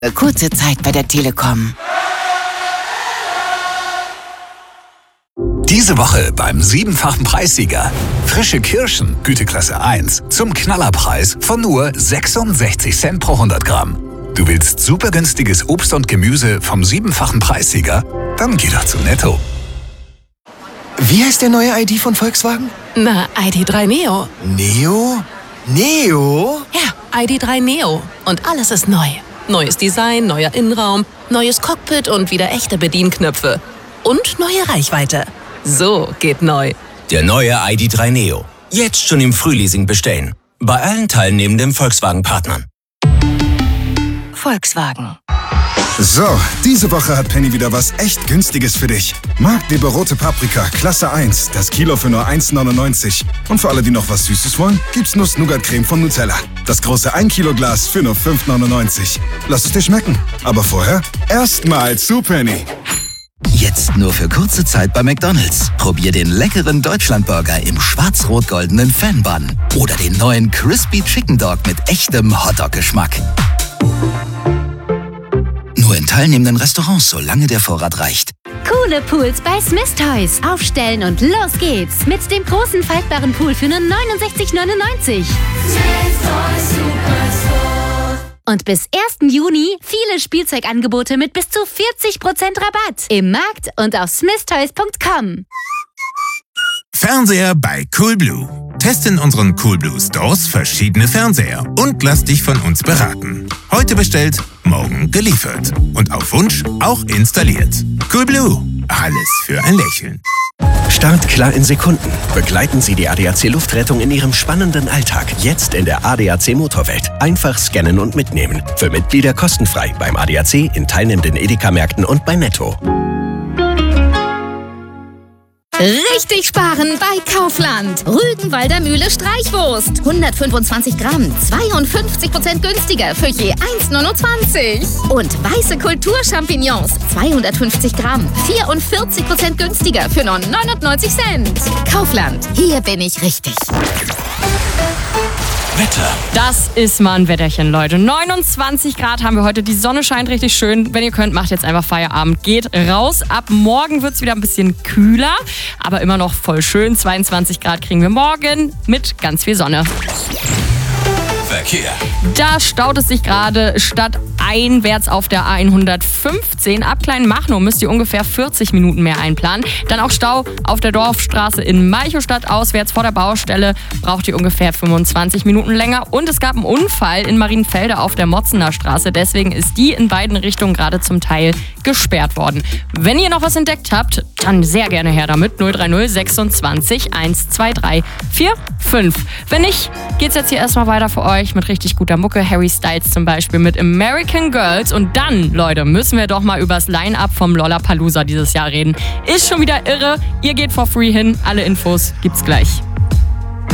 Kurze Zeit bei der Telekom. Diese Woche beim 7-fachen Preissieger. Frische Kirschen, Güteklasse 1, zum Knallerpreis von nur 66 Cent pro 100 Gramm. Du willst super günstiges Obst und Gemüse vom 7-fachen Preissieger? Dann geh doch zu Netto. Wie heißt der neue ID von Volkswagen? Na, ID.3 Neo. Neo? Neo? Ja, ID.3 Neo. Und alles ist neu. Neues Design, neuer Innenraum, neues Cockpit und wieder echte Bedienknöpfe. Und neue Reichweite. So geht neu. Der neue ID.3 Neo. Jetzt schon im Frühleasing bestellen. Bei allen teilnehmenden Volkswagen-Partnern. Volkswagen. So, diese Woche hat Penny wieder was echt Günstiges für dich. Marktleber rote Paprika, Klasse 1, das Kilo für nur 1,99. Und für alle, die noch was Süßes wollen, gibt's Nuss-Nougat-Creme von Nutella. Das große 1 Kilo Glas für nur 5,99. Lass es dir schmecken. Aber vorher erstmal zu Penny. Jetzt nur für kurze Zeit bei McDonald's. Probier den leckeren Deutschlandburger im schwarz-rot-goldenen Fan-Bun. Oder den neuen Crispy Chicken Dog mit echtem Hotdog-Geschmack. Nur in teilnehmenden Restaurants, solange der Vorrat reicht. Coole Pools bei Smith Toys. Aufstellen und los geht's. Mit dem großen faltbaren Pool für nur 69,99. Und bis 1. Juni viele Spielzeugangebote mit bis zu 40% Rabatt. Im Markt und auf smithtoys.com. Fernseher bei Coolblue. Teste in unseren Coolblue Stores verschiedene Fernseher und lass dich von uns beraten. Heute bestellt, morgen geliefert. Und auf Wunsch auch installiert. Coolblue. Alles für ein Lächeln. Startklar in Sekunden. Begleiten Sie die ADAC Luftrettung in Ihrem spannenden Alltag. Jetzt in der ADAC Motorwelt. Einfach scannen und mitnehmen. Für Mitglieder kostenfrei beim ADAC, in teilnehmenden Edeka-Märkten und bei Netto. Richtig sparen bei Kaufland. Rügenwalder Mühle Streichwurst. 125 Gramm, 52% günstiger für je 1,29. Und weiße Kulturchampignons. 250 Gramm, 44% günstiger für nur 99 Cent. Kaufland, hier bin ich richtig. Wetter. Das ist mal ein Wetterchen, Leute. 29 Grad haben wir heute. Die Sonne scheint richtig schön. Wenn ihr könnt, macht jetzt einfach Feierabend. Geht raus. Ab morgen wird es wieder ein bisschen kühler, aber immer noch voll schön. 22 Grad kriegen wir morgen mit ganz viel Sonne. Verkehr. Da staut es sich gerade stadteinwärts auf der A115. Ab Kleinmachnow müsst ihr ungefähr 40 Minuten mehr einplanen. Dann auch Stau auf der Dorfstraße in Malchow-Stadt auswärts vor der Baustelle. Braucht ihr ungefähr 25 Minuten länger. Und es gab einen Unfall in Marienfelde auf der Motzener Straße. Deswegen ist die in beiden Richtungen gerade zum Teil gesperrt worden. Wenn ihr noch was entdeckt habt, dann sehr gerne her damit. 030 26 123 45. Wenn nicht, geht's jetzt hier erstmal weiter für euch mit richtig guter Mucke. Harry Styles zum Beispiel mit American Girls. Und dann, Leute, müssen wir doch mal übers Line-Up vom Lollapalooza dieses Jahr reden. Ist schon wieder irre. Ihr geht for free hin. Alle Infos gibt's gleich.